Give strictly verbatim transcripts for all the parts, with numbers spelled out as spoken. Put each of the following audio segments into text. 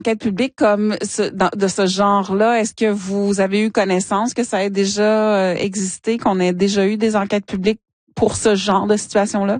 enquête publique comme ce, dans, de ce genre-là, est-ce que vous avez eu connaissance que ça ait déjà existé, qu'on ait déjà eu des enquêtes publiques pour ce genre de situation-là?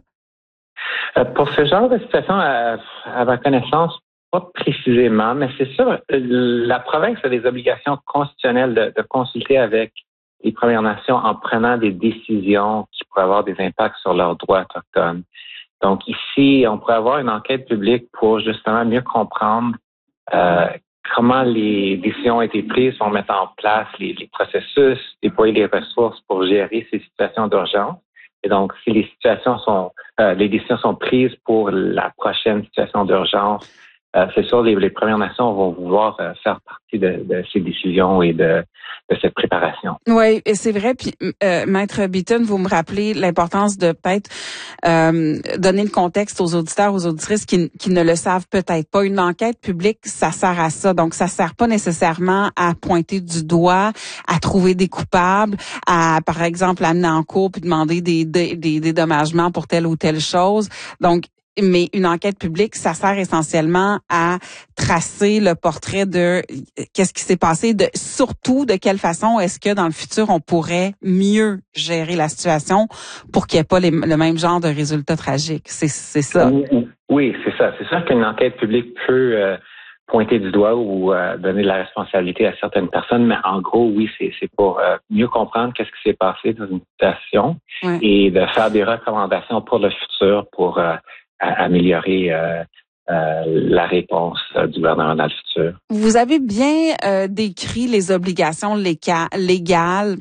Euh, pour ce genre de situation, à, à ma connaissance, pas précisément, mais c'est sûr, la province a des obligations constitutionnelles de, de consulter avec les Premières Nations en prenant des décisions qui pourraient avoir des impacts sur leurs droits autochtones. Donc ici, on pourrait avoir une enquête publique pour justement mieux comprendre euh, comment les décisions ont été prises, on met en place les, les processus, déployer les ressources pour gérer ces situations d'urgence. Et donc, si les situations sont, euh, les décisions sont prises pour la prochaine situation d'urgence, euh, c'est sûr, les, les Premières Nations vont vouloir euh, faire partie de, de ces décisions et de, de cette préparation. Oui, et c'est vrai. Puis, euh, Maître Beaton, vous me rappelez l'importance de peut-être euh, donner le contexte aux auditeurs, aux auditrices qui, qui ne le savent peut-être pas. Une enquête publique, ça sert à ça. Donc, ça sert pas nécessairement à pointer du doigt, à trouver des coupables, à, par exemple, amener en cour puis demander des, des, des dédommagements pour telle ou telle chose. Donc, mais une enquête publique, ça sert essentiellement à tracer le portrait de qu'est-ce qui s'est passé, de surtout de quelle façon est-ce que dans le futur on pourrait mieux gérer la situation pour qu'il n'y ait pas les, le même genre de résultats tragiques. C'est, c'est ça. Oui, c'est ça. C'est sûr qu'une enquête publique peut euh, pointer du doigt ou euh, donner de la responsabilité à certaines personnes, mais en gros, oui, c'est, c'est pour euh, mieux comprendre qu'est-ce qui s'est passé dans une situation ouais. et de faire des recommandations pour le futur pour euh, à améliorer euh, euh, la réponse euh, du gouvernement dans le futur. Vous avez bien euh, décrit les obligations léca- légales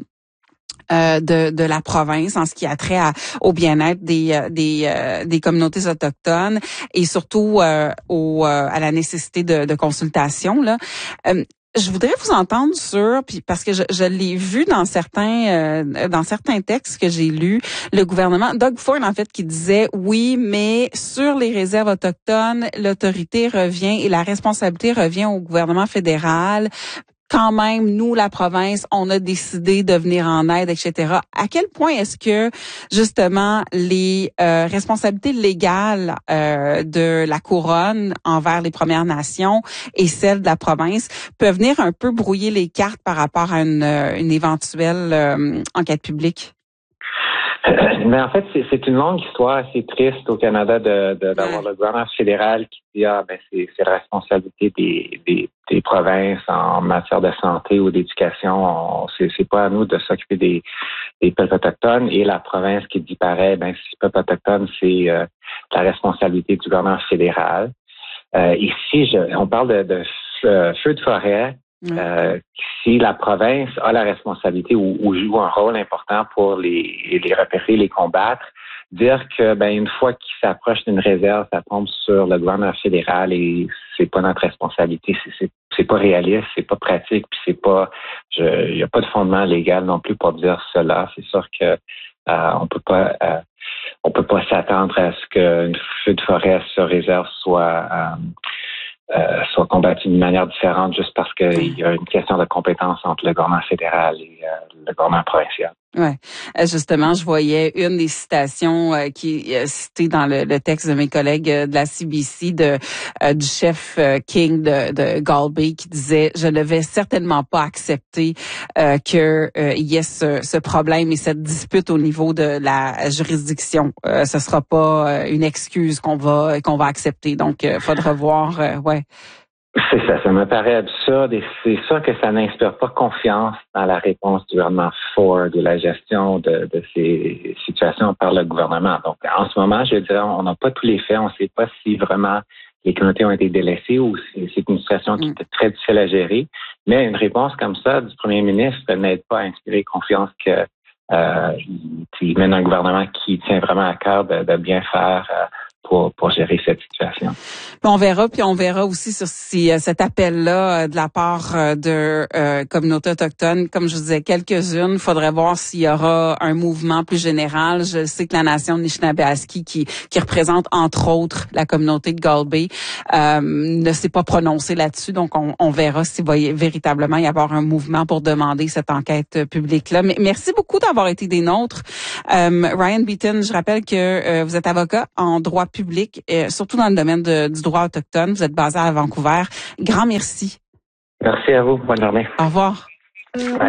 euh, de, de la province en ce qui a trait à, au bien-être des des, euh, des communautés autochtones et surtout euh, au, euh, à la nécessité de, de consultation. Là. Euh, Je voudrais vous entendre sur, puis parce que je, je l'ai vu dans certains euh, dans certains textes que j'ai lus, le gouvernement, Doug Ford en fait, qui disait oui, mais sur les réserves autochtones, l'autorité revient et la responsabilité revient au gouvernement fédéral. Quand même, nous, la province, on a décidé de venir en aide, et cetera. À quel point est-ce que, justement, les euh, responsabilités légales euh, de la couronne envers les Premières Nations et celles de la province peuvent venir un peu brouiller les cartes par rapport à une, une éventuelle euh, enquête publique? Mais en fait, c'est, c'est une longue histoire assez triste au Canada de, de d'avoir le gouvernement fédéral qui dit ah ben c'est, c'est la responsabilité des, des, des provinces en matière de santé ou d'éducation. On, c'est, c'est pas à nous de s'occuper des, des peuples autochtones et la province qui dit pareil ben si peuple autochtone c'est euh, la responsabilité du gouvernement fédéral. Euh, ici, je, on parle de, de feu, feu de forêt. Mmh. Euh, si la province a la responsabilité ou, ou joue un rôle important pour les, les repérer, les combattre, dire que ben une fois qu'ils s'approchent d'une réserve, ça tombe sur le gouvernement fédéral et c'est pas notre responsabilité, c'est, c'est, c'est pas réaliste, c'est pas pratique, puis c'est pas, il y a pas de fondement légal non plus pour dire cela. C'est sûr que euh, on peut pas, euh, on peut pas s'attendre à ce qu'un feu de forêt sur réserve soit euh, Euh, soit combattu d'une manière différente juste parce qu'il y a une question de compétence entre le gouvernement fédéral et euh, le gouvernement provincial. Ouais, justement, je voyais une des citations euh, qui est citée dans le, le texte de mes collègues euh, de la C B C de euh, du chef euh, King de, de Galway qui disait je ne vais certainement pas accepter euh, que euh, il y ait ce, ce problème et cette dispute au niveau de la juridiction. Euh, ce sera pas euh, une excuse qu'on va qu'on va accepter. Donc, il euh, faudra voir. Euh, ouais. C'est ça, ça me paraît absurde et c'est sûr que ça n'inspire pas confiance dans la réponse du gouvernement Ford et la gestion de, de ces situations par le gouvernement. Donc, en ce moment, je dirais, on n'a pas tous les faits, on ne sait pas si vraiment les communautés ont été délaissées ou si c'est une situation qui était très difficile à gérer. Mais une réponse comme ça du premier ministre n'aide pas à inspirer confiance que euh, il mène un gouvernement qui tient vraiment à cœur de, de bien faire euh, Pour, pour gérer cette situation. On verra, puis on verra aussi sur si euh, cet appel-là euh, de la part euh, de euh, communautés autochtones, comme je vous disais, quelques-unes, il faudrait voir s'il y aura un mouvement plus général. Je sais que la nation Nishnabéaski, qui, qui représente entre autres la communauté de Galway, euh, ne s'est pas prononcée là-dessus, donc on, on verra s'il va y, véritablement y avoir un mouvement pour demander cette enquête publique-là. Mais merci beaucoup d'avoir été des nôtres. Euh, Ryan Beaton, je rappelle que euh, vous êtes avocat en droit public public, euh, surtout dans le domaine de, du droit autochtone. Vous êtes basé à Vancouver. Grand merci. Merci à vous. Bonne journée. Au revoir. Bye.